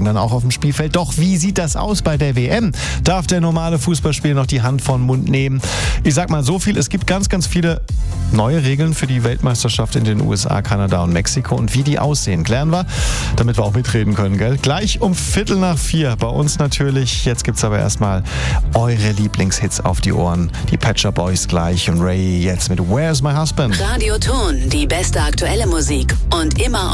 dann auch auf dem Spielfeld. Doch wie sieht das aus bei der WM? Darf der normale Fußballspieler noch die Hand vor den Mund nehmen? Ich sag mal so viel, es gibt ganz, ganz viele neue Regeln für die Weltmeisterschaft in den USA, Kanada und Mexiko. Und wie die aussehen, klären wir, damit wir auch mitreden können, gell? Gleich um 3:45 bei uns natürlich. Jetzt gibt's aber erstmal eure Lieblingshits auf die Ohren. Die Pet Shop Boys gleich und Ray jetzt mit Where's My Husband? Radioton, die beste aktuelle Musik und immer